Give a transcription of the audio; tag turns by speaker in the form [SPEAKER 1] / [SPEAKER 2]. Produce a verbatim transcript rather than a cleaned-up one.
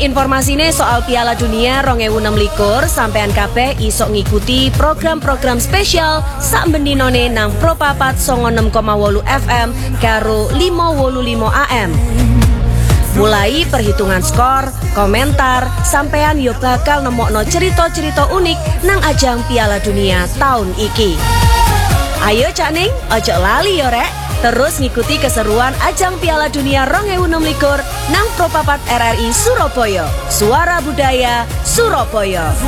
[SPEAKER 1] informasinya soal Piala Dunia dua ribu enam belas sampean kabeh iso ngikuti program-program spesial sak bendinone nang Pro papat songo enam koma wolu F M karo lima wolu lima A M. Mulai perhitungan skor, komentar, sampean yo bakal nemokno cerita-cerita unik nang ajang Piala Dunia tahun iki. Ayo Cak Ning, ojo lali yo rek. Terus ngikuti keseruan ajang Piala Dunia dua ribu enam belas nang Pro papat R R I Surabaya. Suara Budaya Surabaya.